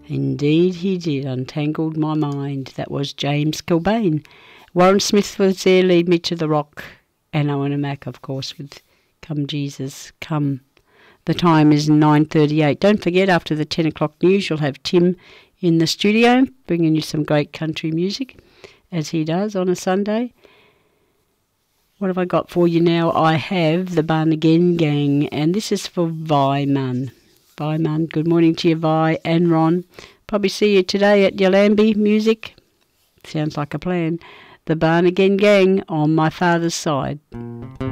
Indeed he did, untangled my mind. That was James Kilbane. Warren Smith was there, Lead Me to the Rock, and Owen Mack, of course, with Come Jesus, Come. The time is 9:38. Don't forget, after the 10 o'clock news, you'll have Tim in the studio bringing you some great country music, as he does on a Sunday. What have I got for you now? I have the Barn Again Gang, and this is for Vi Munn. Vi Munn, good morning to you, Vi and Ron. Probably see you today at Yallambee Music. Sounds like a plan. The Barn Again Gang on my father's side.